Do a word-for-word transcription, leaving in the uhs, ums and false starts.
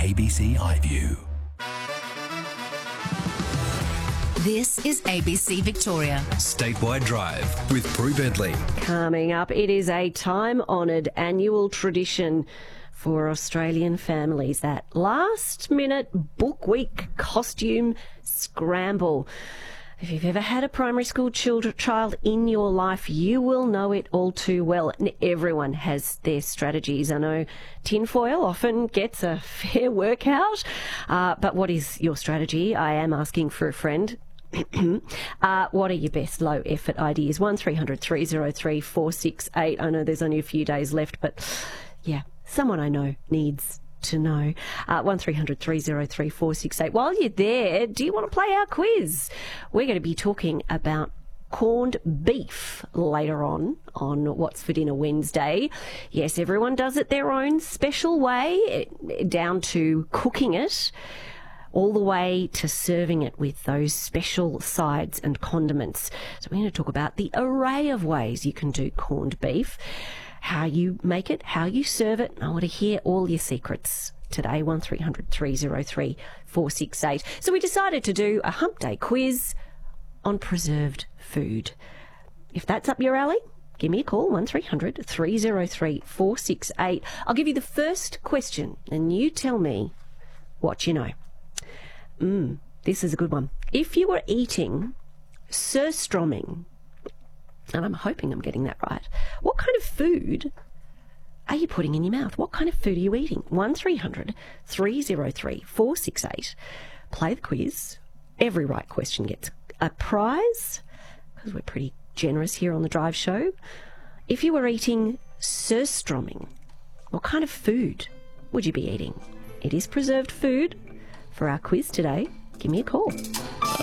A B C iView. This is A B C Victoria. Statewide Drive with Prue Bentley. Coming up, it is a time-honoured annual tradition for Australian families, that last-minute book week costume scramble. If you've ever had a primary school child, child in your life, you will know it all too well. And everyone has their strategies. I know tinfoil often gets a fair workout, uh, but what is your strategy? I am asking for a friend. uh, what are your best low-effort ideas? one three hundred three oh three four six eight. I know there's only a few days left, but yeah, someone I know needs to know. Uh, one three hundred three oh three four six eight. While you're there, do you want to play our quiz? We're going to be talking about corned beef later on on What's for Dinner Wednesday. Yes, everyone does it their own special way, down to cooking it, all the way to serving it with those special sides and condiments. So we're going to talk about the array of ways you can do corned beef, how you make it, how you serve it. I want to hear all your secrets today. one three hundred three oh three four six eight. So we decided to do a hump day quiz on preserved food. If that's up your alley, give me a call, one three hundred three oh three four six eight. I'll give you the first question and you tell me what you know. Mm, this is a good one. If you were eating surströmming, and I'm hoping I'm getting that right, what kind of food are you putting in your mouth? What kind of food are you eating? one three hundred three oh three four six eight. Play the quiz. Every right question gets a prize, because we're pretty generous here on the Drive Show. If you were eating surströmming, what kind of food would you be eating? It is preserved food. For our quiz today, give me a call.